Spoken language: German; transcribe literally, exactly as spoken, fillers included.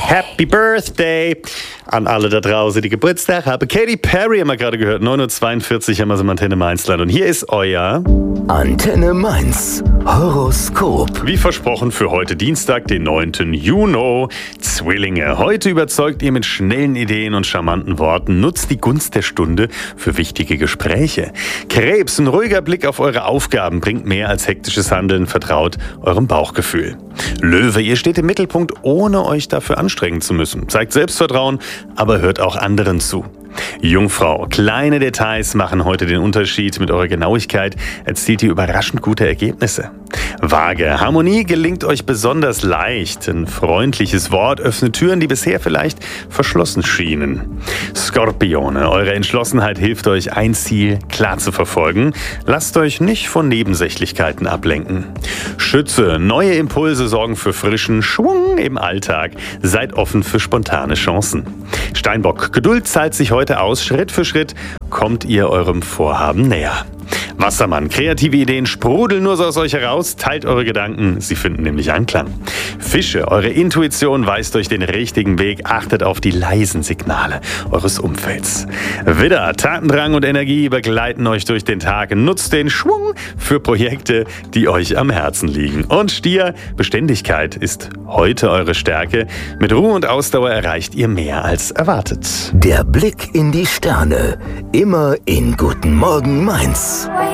Happy Birthday an alle da draußen, die Geburtstag haben. Katy Perry haben wir gerade gehört, neun Uhr zweiundvierzig haben wir so im Antenne Mainzland. Und hier ist euer Antenne Mainz Horoskop. Wie versprochen für heute Dienstag, den neunten Juni. Zwillinge, heute überzeugt ihr mit schnellen Ideen und charmanten Worten. Nutzt die Gunst der Stunde für wichtige Gespräche. Krebs, ein ruhiger Blick auf eure Aufgaben bringt mehr als hektisches Handeln. Vertraut eurem Bauchgefühl. Löwe, ihr steht im Mittelpunkt, ohne euch dafür anstrengen zu müssen. Zeigt Selbstvertrauen, aber hört auch anderen zu. Jungfrau, kleine Details machen heute den Unterschied. Mit eurer Genauigkeit erzielt ihr überraschend gute Ergebnisse. Waage, Harmonie gelingt euch besonders leicht. Ein freundliches Wort öffnet Türen, die bisher vielleicht verschlossen schienen. Skorpione, eure Entschlossenheit hilft euch, ein Ziel klar zu verfolgen. Lasst euch nicht von Nebensächlichkeiten ablenken. Schütze, neue Impulse sorgen für frischen Schwung im Alltag. Seid offen für spontane Chancen. Steinbock, Geduld zahlt sich heute aus. Schritt für Schritt kommt ihr eurem Vorhaben näher. Wassermann, kreative Ideen sprudeln nur so aus euch heraus. Teilt eure Gedanken, sie finden nämlich Anklang. Fische, eure Intuition weist euch den richtigen Weg. Achtet auf die leisen Signale eures Umfelds. Widder, Tatendrang und Energie begleiten euch durch den Tag. Nutzt den Schwung für Projekte, die euch am Herzen liegen. Und Stier, Beständigkeit ist heute eure Stärke. Mit Ruhe und Ausdauer erreicht ihr mehr als erwartet. Der Blick in die Sterne. Immer in Guten Morgen Mainz.